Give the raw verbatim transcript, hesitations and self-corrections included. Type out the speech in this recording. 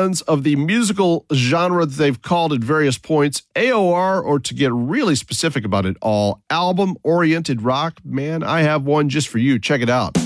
fans of the musical genre that they've called at various points A O R, or to get really specific about it all, album-oriented rock, man, I have one just for you. Check it out.